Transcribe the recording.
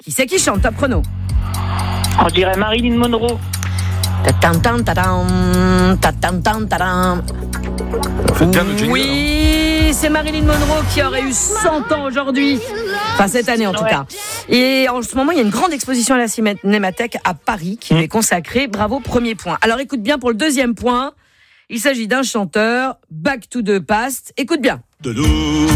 Qui c'est qui chante? Top chrono. On dirait Marilyn Monroe. Faites bien le jingle. Oui, c'est Marilyn Monroe qui aurait eu 100 ans aujourd'hui. Enfin, cette année en tout cas. Et en ce moment, il y a une grande exposition à la Cinémathèque à Paris qui lui est consacrée. Bravo, premier point. Alors écoute bien pour le deuxième point. Il s'agit d'un chanteur, Back to the Past. Écoute bien.